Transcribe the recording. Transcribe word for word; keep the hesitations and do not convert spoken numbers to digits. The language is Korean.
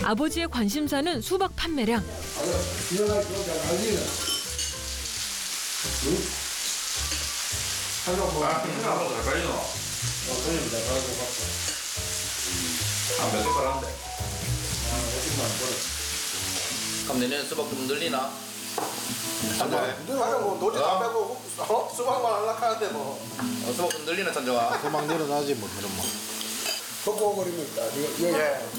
아버지의 관심사는 수박 판매량. 그럼 내년에 수박 좀 늘리나? 안돼. 아니 뭐 노지 다 빼고 어? 수박만 하려고 하는데 뭐. 어, 수박 좀 늘리나 천정아? 도망 내려놔지 뭐 그런 뭐. 걷고 버리면 예.